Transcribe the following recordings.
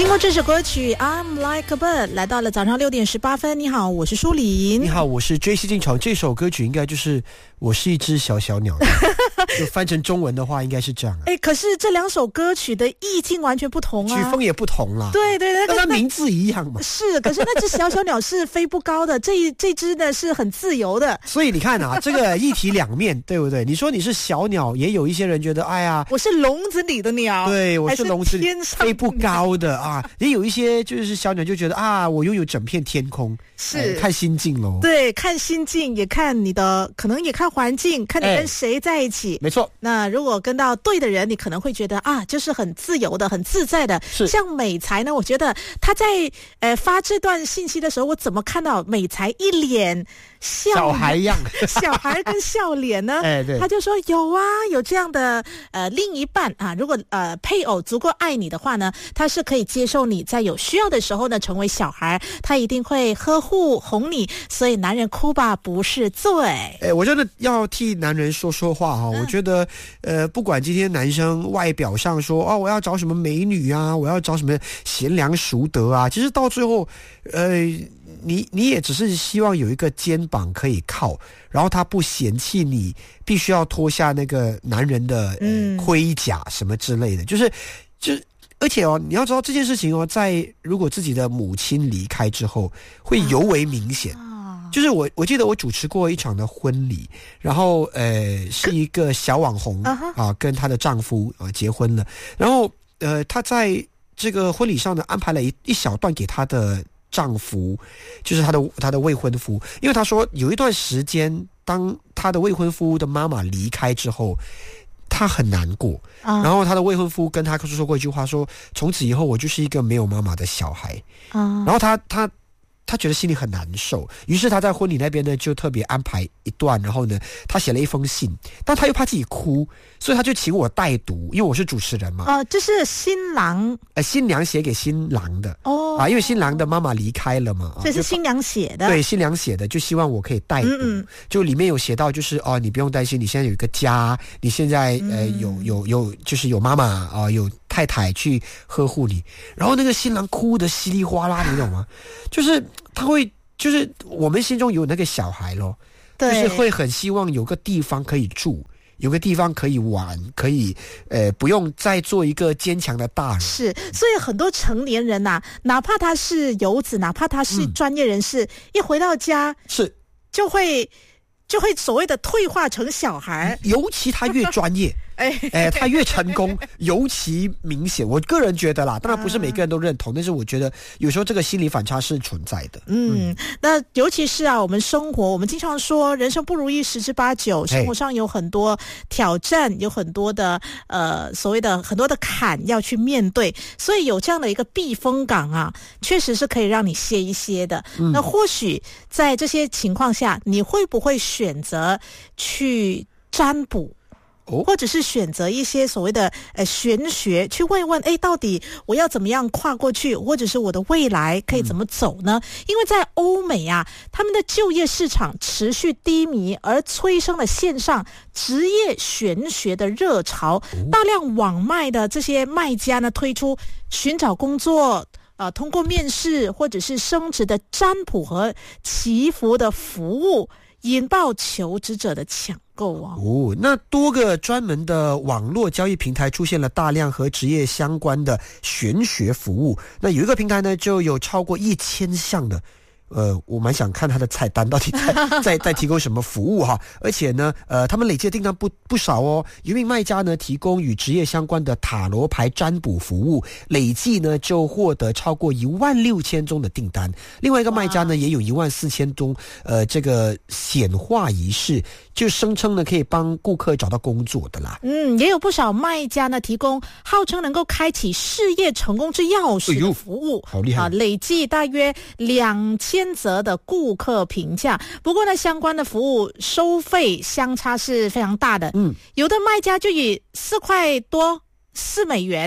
听过这首歌曲 I'm Like a Bird， 来到了早上6点18分。你好，我是舒琳。 你好，我是 JC 进场。这首歌曲应该就是我是一只小小鸟就翻成中文的话应该是这样可是这两首歌曲的意境完全不同啊， 曲风也不同啦。 对对对， 但它名字一样嘛。 是，可是那只小小鸟是飞不高的，这只呢是很自由的。 所以你看啊，这个一体两面，对不对？你说你是小鸟，也有一些人觉得，哎呀， 我是笼子里的鸟， 对，我是笼子里天上飞不高的啊。也有一些就是小鸟就觉得啊，我拥有整片天空， 是看心境咯。 对，看心境，也看你的，可能也看环境，看你跟谁在一起。 没错。 那如果跟到对的人，你可能会觉得啊，就是很自由的，很自在的。 是像美才呢，我觉得他在发这段信息的时候，我怎么看到美才一脸小孩一样小孩跟笑脸呢？ 对， 他就说有啊，有这样的另一半啊，如果配偶足够爱你的话呢，他是可以接受你在有需要的时候呢成为小孩，他一定会呵护哄你，所以男人哭吧不是罪。 我真的要替男人说说话哈。我觉得不管今天男生外表上说我要找什么美女啊，我要找什么贤良淑德啊，其实到最后你也只是希望有一个肩膀可以靠，然后他不嫌弃你必须要脱下那个男人的盔甲什么之类的，就是而且你要知道这件事情在如果自己的母亲离开之后会尤为明显。就是我记得我主持过一场的婚礼，然后是一个小网红跟她的丈夫结婚了，然后她在这个婚礼上呢安排了一小段给她的丈夫，就是她的未婚夫，因为她说有一段时间当她的未婚夫的妈妈离开之后他很难过，然后他的未婚夫跟他说过一句话，说从此以后我就是一个没有妈妈的小孩，然后他觉得心里很难受，于是他在婚礼那边呢就特别安排一段，然后呢他写了一封信，但他又怕自己哭，所以他就请我代读，因为我是主持人嘛。 这是新郎新娘写给新郎的因为新郎的妈妈离开了嘛， 这是新娘写的。 对，新娘写的，就希望我可以代读。就里面有写到，就是你不用担心，你现在有一个家，你现在有就是有妈妈有太太去呵护你，然后那个新郎哭得稀里哗啦，你懂吗？就是他会，就是我们心中有那个小孩咯，就是会很希望有个地方可以住，有个地方可以玩，可以不用再做一个坚强的大人。 是，所以很多成年人哪怕他是游子，哪怕他是专业人士，一回到家就会所谓的退化成小孩， 尤其他越专业他越成功尤其明显。我个人觉得啦，当然不是每个人都认同，但是我觉得有时候这个心理反差是存在的。 那尤其是我们生活，我们经常说人生不如意十之八九，生活上有很多挑战，有很多的所谓的很多的坎要去面对，所以有这样的一个避风港确实是可以让你歇一歇的。那或许在这些情况下，你会不会选择去占卜，或者是选择一些所谓的玄学，去问一问到底我要怎么样跨过去，或者是我的未来可以怎么走呢？因为在欧美他们的就业市场持续低迷，而催生了线上职业玄学的热潮，大量网卖的这些卖家呢推出寻找工作通过面试或者是升职的占卜和祈福的服务，引爆求职者的抢购那多个专门的网络交易平台出现了大量和职业相关的玄学服务。那有一个平台呢，就有超过1000项的。我蛮想看他的菜单到底在提供什么服务哈。而且呢他们累计的订单不少哦。一名卖家呢提供与职业相关的塔罗牌占卜服务，累计呢就获得超过16000宗的订单。另外一个卖家呢也有14000宗这个显化仪式，就声称呢可以帮顾客找到工作的啦。 也有不少卖家呢提供号称能够开启事业成功之钥匙的服务， 好厉害累计大约2000则的顾客评价。不过呢相关的服务收费相差是非常大的，有的卖家就以4块多4美元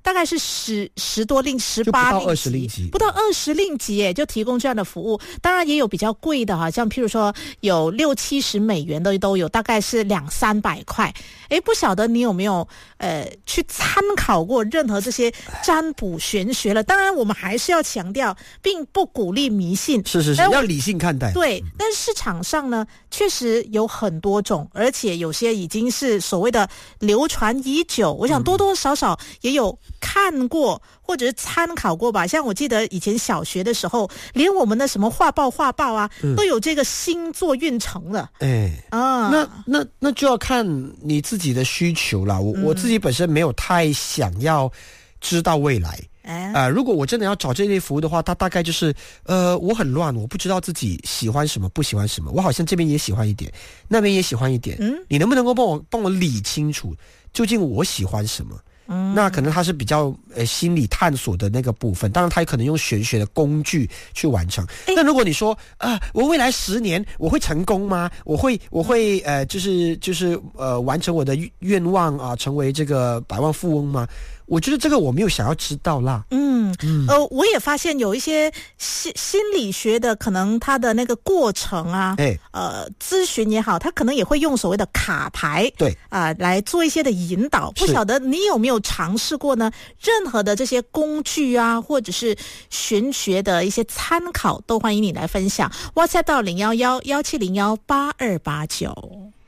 大概是十多令18令吉，不到20令吉耶，就提供这样的服务。当然也有比较贵的哈，像譬如说有60-70美元的都有，大概是200-300块。不晓得你有没有去参考过任何这些占卜玄学了？当然我们还是要强调，并不鼓励迷信， 是要理性看待。 对，但是市场上呢，确实有很多种，而且有些已经是所谓的流传已久。我想多多少少也有看过或者是参考过吧。像我记得以前小学的时候，连我们的什么画报啊，都有这个星座运程了。 那就要看你自己的需求啦。我自己本身没有太想要知道未来。如果我真的要找这类服务的话，它大概就是我很乱，我不知道自己喜欢什么不喜欢什么，我好像这边也喜欢一点，那边也喜欢一点。你能不能够帮我理清楚究竟我喜欢什么？那可能它是比较心理探索的那个部分，当然它也可能用玄学的工具去完成。那如果你说我未来10年我会成功吗？我会就是完成我的愿望啊，成为这个百万富翁吗？我觉得这个我没有想要知道啦。 我也发现有一些心理学的，可能它的那个过程啊，咨询也好，它可能也会用所谓的卡牌， 对来做一些的引导。不晓得你有没有尝试过呢？任何的这些工具啊，或者是玄学的一些参考，都欢迎你来分享。WhatsApp 到011-1701-8289。